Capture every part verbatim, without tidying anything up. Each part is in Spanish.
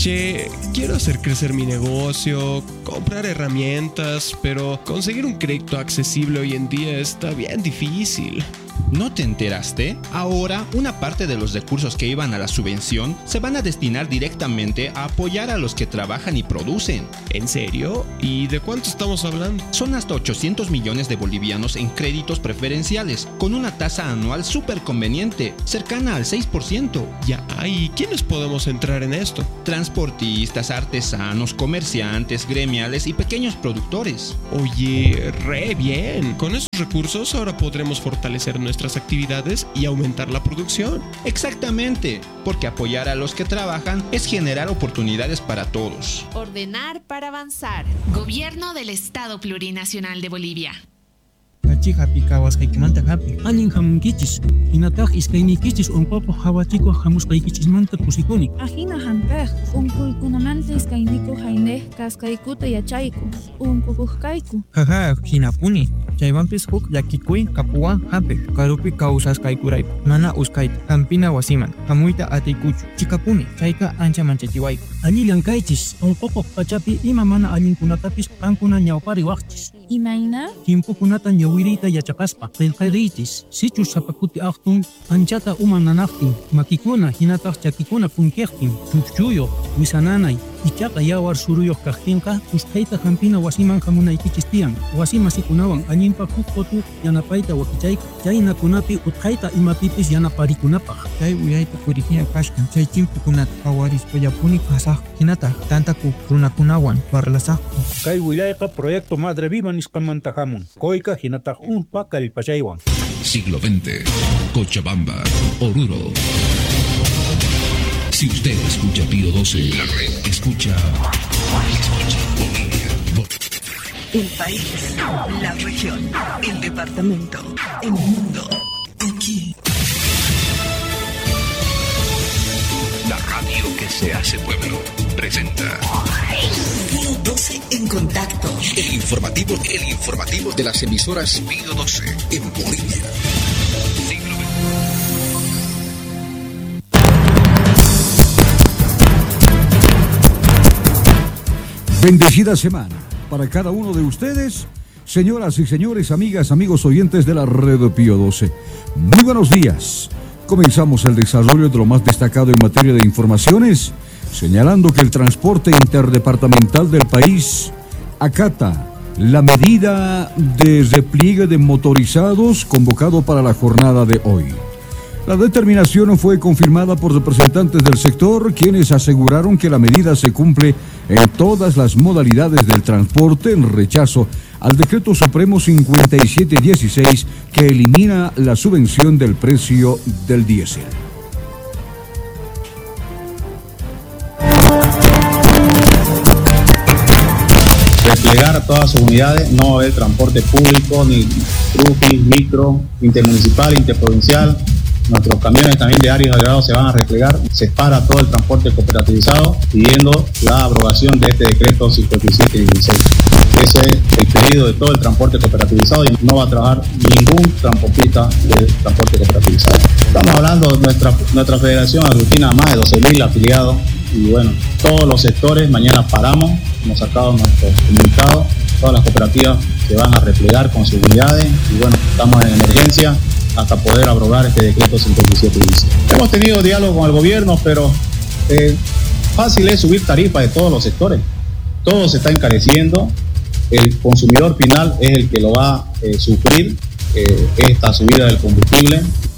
Che, quiero hacer crecer mi negocio, comprar herramientas, pero conseguir un crédito accesible hoy en día está bien difícil. ¿No te enteraste? Ahora, una parte de los recursos que iban a la subvención se van a destinar directamente a apoyar a los que trabajan y producen. ¿En serio? ¿Y de cuánto estamos hablando? Son hasta ochocientos millones de bolivianos en créditos preferenciales, con una tasa anual súper conveniente, cercana al seis por ciento. Ya, ¿y quiénes podemos entrar en esto? Transportistas, artesanos, comerciantes, gremiales y pequeños productores. Oye, re bien. Con esos recursos ahora podremos fortalecer nuestras actividades y aumentar la producción. Exactamente, porque apoyar a los que trabajan es generar oportunidades para todos. Ordenar para avanzar. Gobierno del Estado Plurinacional de Bolivia. Kachi hapi kawas kaikimanta hapi. Alin hamunkichis. Hinataq iskaynikichis unquqa hawachiko hamusqaykichimanta pusikuni. Ajina hampej, unquykunamanta iskayniko hayneh kaskaykuta yachayku. Unqukuqkayku. Jaja, hinapuni. Chaywanpis huk llakikuy kapuwan hampi. Karupi kawsasqaykurayku. Mana uskayta. Hampina wasiman. Hamuyta atiykuchu. Chikapuni. Chayka ancha manchachiwayku. Allillankaychis. Unquqa pachapi ima mana allinkunatapis qankuna ñawpariwaqchis. Imayna? Timpukunata ñawiriyta yachaqaspa qillqariychis. Sichu sapakuti aqtun anchata uma nanaqtin. Makikuna hinataq chakikuna funkiqtin. Chukchuyuq, wisananay. Ichaqa yawar suruyuq kaqtinqa usqhayta hampina wasiman hamunaykichis tiyan. Wasima sikunawan allinpa huk qotu yanapayta wakichayka. Chaynakunapi utqhayta imapipis yanaparikunapaq. Chay uyayta purijiya kashkan. Chay chimpukunata qawarispa yapuni qasaq. Hinata tantaku runakunawan parlasaqku. Kay wilayqa proyecto Madre Viva nisqamanta hamun. Koyka hinataq unpa kallpachaywan. Siglo veinte. Cochabamba, Oruro. Si usted escucha Pío doce, la red escucha, escucha Bolivia. El país, la región, el departamento, el mundo, aquí. La radio que se hace pueblo presenta Pío doce en contacto. El informativo, el informativo de las emisoras Pío doce en Bolivia. Siglo veinte. Bendecida semana para cada uno de ustedes, señoras y señores, amigas, amigos oyentes de la red Pío doce. Muy buenos días. Comenzamos el desarrollo de lo más destacado en materia de informaciones, señalando que el transporte interdepartamental del país acata la medida de repliegue de motorizados convocado para la jornada de hoy. La determinación fue confirmada por representantes del sector, quienes aseguraron que la medida se cumple en todas las modalidades del transporte, en rechazo al Decreto Supremo cincuenta y siete dieciséis que elimina la subvención del precio del diésel. Desplegar todas sus unidades, no va a haber transporte público, ni truquis, micro, intermunicipal, interprovincial. Nuestros camiones también de áreas agregados se van a replegar. Se para todo el transporte cooperativizado pidiendo la abrogación de este decreto cincuenta y siete dieciséis. Ese es el pedido de todo el transporte cooperativizado y no va a trabajar ningún transportista del transporte cooperativizado. Estamos hablando de nuestra, nuestra federación aglutina a más de doce mil afiliados y bueno, todos los sectores, mañana paramos, hemos sacado nuestro comunicado, todas las cooperativas se van a replegar con sus unidades y bueno, estamos en emergencia hasta poder abrogar este decreto cincuenta y siete dieciséis. Hemos tenido diálogo con el gobierno, pero eh, fácil es subir tarifas de todos los sectores. Todo se está encareciendo. El consumidor final es el que lo va a eh, sufrir eh, esta subida del combustible.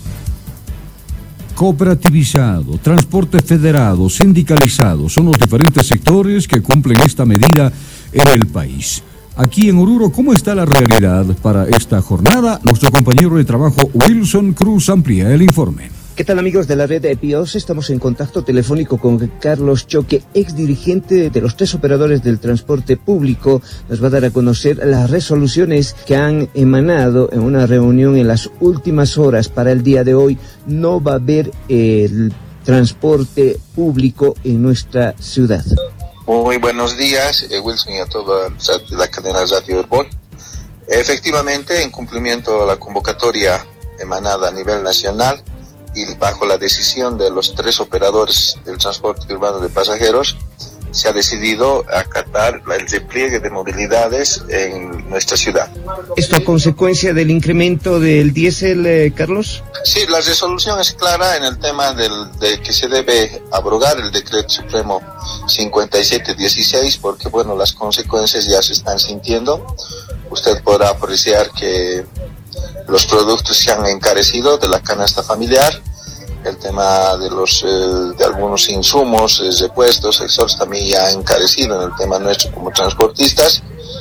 Cooperativizado, transporte federado, sindicalizado, son los diferentes sectores que cumplen esta medida en el país. Aquí en Oruro, ¿cómo está la realidad para esta jornada? Nuestro compañero de trabajo Wilson Cruz amplía el informe. ¿Qué tal, amigos de la red de Píos? Estamos en contacto telefónico con Carlos Choque, ex dirigente de los tres operadores del transporte público. Nos va a dar a conocer las resoluciones que han emanado en una reunión en las últimas horas. Para el día de hoy no va a haber el transporte público en nuestra ciudad. Muy buenos días, eh, Wilson, y a toda la cadena Radio Urbón. Efectivamente, en cumplimiento a la convocatoria emanada a nivel nacional y bajo la decisión de los tres operadores del transporte urbano de pasajeros, se ha decidido acatar el repliegue de movilidades en nuestra ciudad. ¿Esto a consecuencia del incremento del diésel, eh, Carlos? Sí, la resolución es clara en el tema del, de que se debe abrogar el decreto supremo cincuenta y siete dieciséis, porque bueno, las consecuencias ya se están sintiendo. Usted podrá apreciar que los productos se han encarecido de la canasta familiar. El tema de los eh, de algunos insumos, eh, repuestos, exhausts también ya ha encarecido en el tema nuestro como transportistas.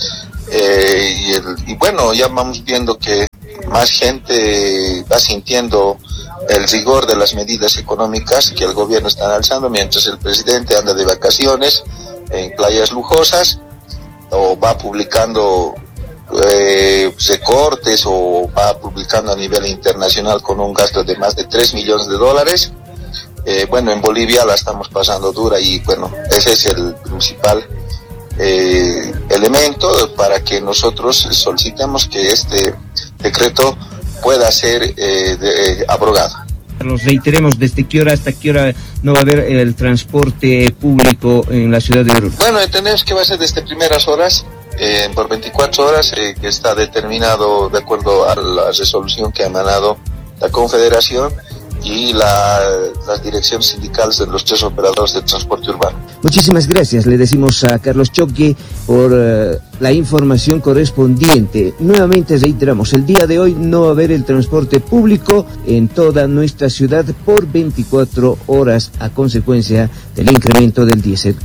Eh, y, el, y bueno, ya vamos viendo que más gente va sintiendo el rigor de las medidas económicas que el gobierno está alzando, mientras el presidente anda de vacaciones en playas lujosas o va publicando Eh, recortes o va publicando a nivel internacional con un gasto de más de tres millones de dólares. Eh, bueno, en Bolivia la estamos pasando dura y bueno, ese es el principal eh, elemento para que nosotros solicitemos que este decreto pueda ser eh, de, eh, abrogado. Los reiteremos, ¿desde qué hora hasta qué hora no va a haber el transporte público en la ciudad de Oruro? Bueno, entendemos que va a ser desde primeras horas, eh, por veinticuatro horas, eh, que está determinado de acuerdo a la resolución que ha emanado la Confederación y la, las direcciones sindicales de los tres operadores de transporte urbano. Muchísimas gracias, le decimos a Carlos Choque por uh, la información correspondiente. Nuevamente reiteramos, el día de hoy no va a haber el transporte público en toda nuestra ciudad por veinticuatro horas a consecuencia del incremento del diésel.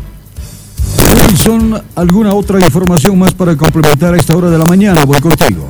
Wilson, ¿alguna otra información más para complementar a esta hora de la mañana? Voy contigo.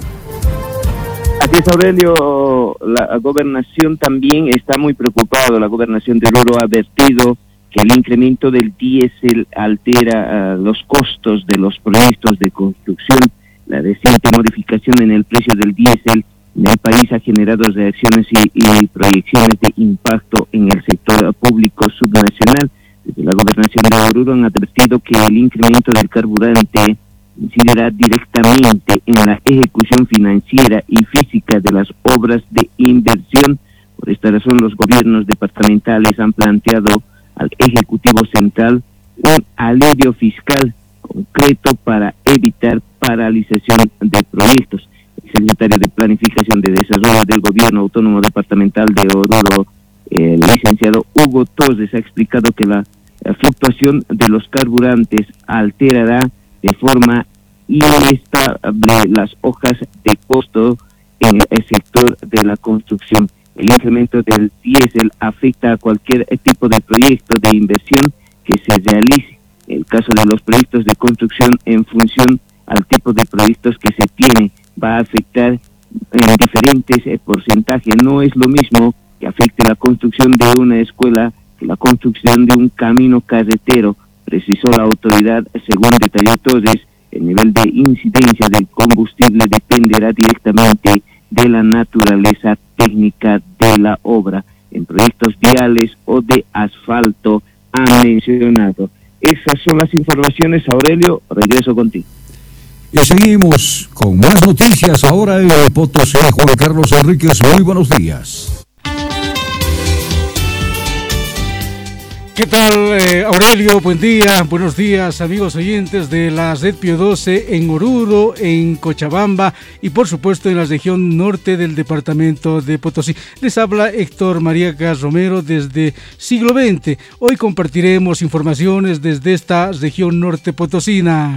Así es, Aurelio, la gobernación también está muy preocupada. La gobernación de Oruro ha advertido que el incremento del diésel altera uh, los costos de los proyectos de construcción. La reciente modificación en el precio del diésel en el país ha generado reacciones y, y proyecciones de impacto en el sector público subnacional. Desde la gobernación de Oruro han advertido que el incremento del carburante incidirá directamente en la ejecución financiera y física de las obras de inversión. Por esta razón, los gobiernos departamentales han planteado al Ejecutivo Central un alivio fiscal concreto para evitar paralización de proyectos. El secretario de Planificación de Desarrollo del Gobierno Autónomo Departamental de Oruro, el licenciado Hugo Torres, ha explicado que la, la fluctuación de los carburantes alterará de forma inestable las hojas de costo en el sector de la construcción. El incremento del diésel afecta a cualquier tipo de proyecto de inversión que se realice. El caso de los proyectos de construcción, en función al tipo de proyectos que se tiene, va a afectar en diferentes eh, porcentajes. No es lo mismo que afecte la construcción de una escuela que la construcción de un camino carretero, precisó la autoridad. Según detalló Torres, el nivel de incidencia del combustible dependerá directamente de la naturaleza técnica de la obra. En proyectos viales o de asfalto, han mencionado. Esas son las informaciones, Aurelio. Regreso contigo. Y seguimos con más noticias ahora en el Potosí. Juan Carlos Enríquez, muy buenos días. ¿Qué tal, eh, Aurelio? Buen día, buenos días, amigos oyentes de la Red Pío doce en Oruro, en Cochabamba y por supuesto en la región norte del departamento de Potosí. Les habla Héctor Mariaga Romero desde Siglo veinte. Hoy compartiremos informaciones desde esta región norte potosina.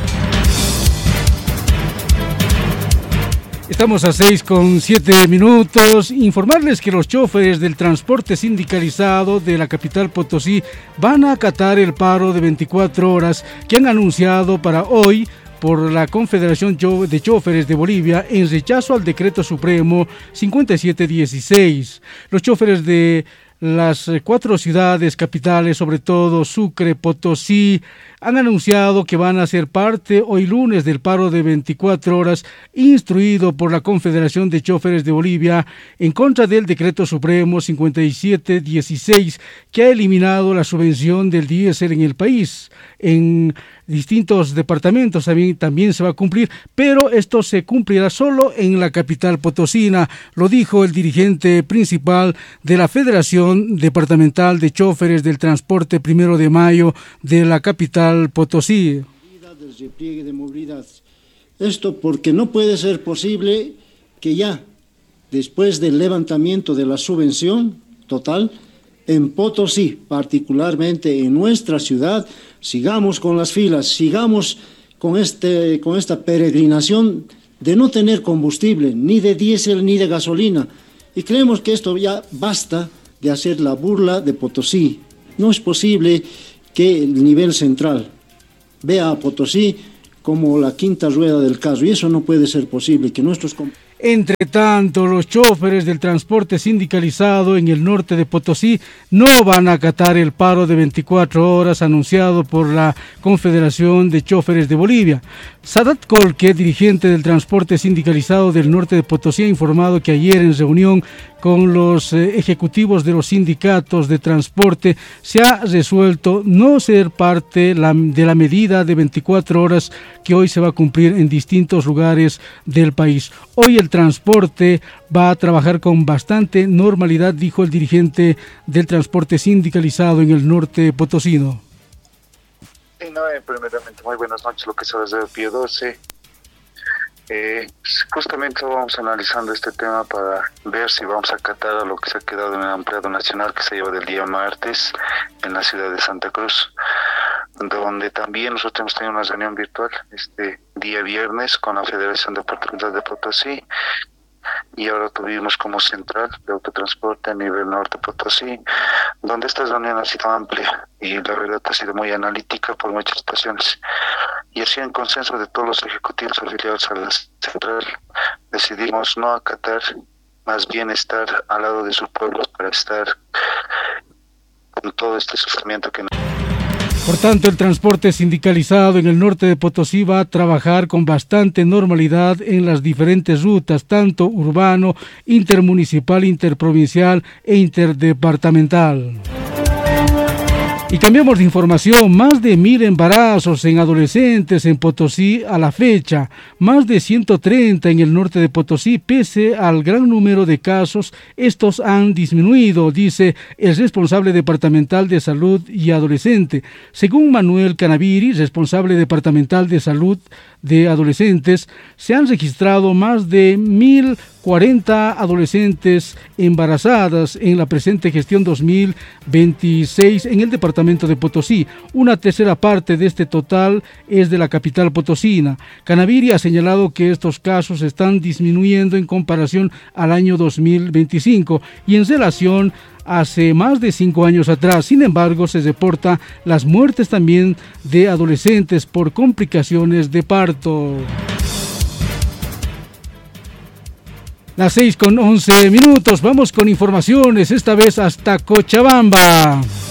Estamos a seis con siete minutos. Informarles que los choferes del transporte sindicalizado de la capital Potosí van a acatar el paro de veinticuatro horas que han anunciado para hoy por la Confederación de Choferes de Bolivia en rechazo al decreto supremo cincuenta y siete dieciséis. Los choferes de las cuatro ciudades capitales, sobre todo Sucre, Potosí, han anunciado que van a ser parte hoy lunes del paro de veinticuatro horas instruido por la Confederación de Choferes de Bolivia en contra del decreto supremo cincuenta y siete dieciséis que ha eliminado la subvención del diésel en el país. En distintos departamentos también, también se va a cumplir, pero esto se cumplirá solo en la capital potosina, lo dijo el dirigente principal de la Federación Confederación Departamental de Choferes del Transporte Primero de Mayo de la capital Potosí. Del repliegue de movilidad. Esto porque no puede ser posible que ya, después del levantamiento de la subvención total, en Potosí, particularmente en nuestra ciudad, sigamos con las filas, sigamos con, este, con esta peregrinación de no tener combustible, ni de diésel ni de gasolina. Y creemos que esto ya basta de hacer la burla de Potosí. No es posible que el nivel central vea a Potosí como la quinta rueda del carro, y eso no puede ser posible, que nuestros... Entre tanto, los choferes del transporte sindicalizado en el norte de Potosí no van a acatar el paro de veinticuatro horas anunciado por la Confederación de Choferes de Bolivia. Sadat Colque, dirigente del transporte sindicalizado del norte de Potosí, ha informado que ayer en reunión con los eh, ejecutivos de los sindicatos de transporte se ha resuelto no ser parte la, de la medida de veinticuatro horas que hoy se va a cumplir en distintos lugares del país. Hoy el transporte va a trabajar con bastante normalidad, dijo el dirigente del transporte sindicalizado en el norte potosino. Sí, no, eh, primeramente, muy buenas noches, lo que se va a hacer Pío doce. Eh, justamente vamos analizando este tema para ver si vamos a acatar a lo que se ha quedado en el ampliado nacional que se lleva del día martes en la ciudad de Santa Cruz, donde también nosotros hemos tenido una reunión virtual este día viernes con la Federación Departamental de Potosí, y ahora tuvimos como central de autotransporte a nivel norte Potosí, donde esta reunión ha sido amplia y la verdad ha sido muy analítica por muchas situaciones, y así en consenso de todos los ejecutivos afiliados a la central decidimos no acatar, más bien estar al lado de sus pueblos para estar con todo este sufrimiento que nos... Por tanto, el transporte sindicalizado en el norte de Potosí va a trabajar con bastante normalidad en las diferentes rutas, tanto urbano, intermunicipal, interprovincial e interdepartamental. Y cambiamos de información, más de mil embarazos en adolescentes en Potosí a la fecha, más de ciento treinta en el norte de Potosí, pese al gran número de casos, estos han disminuido, dice el responsable departamental de salud y adolescente. Según Manuel Canaviri, responsable departamental de salud de adolescentes, se han registrado más de mil cuarenta adolescentes embarazadas en la presente gestión dos mil veintiséis en el departamento de Potosí. Una tercera parte de este total es de la capital potosina. Canaviri ha señalado que estos casos están disminuyendo en comparación al año dos mil veinticinco y en relación hace más de cinco años atrás. Sin embargo, se reporta las muertes también de adolescentes por complicaciones de parto. Las seis con once minutos, vamos con informaciones, esta vez hasta Cochabamba.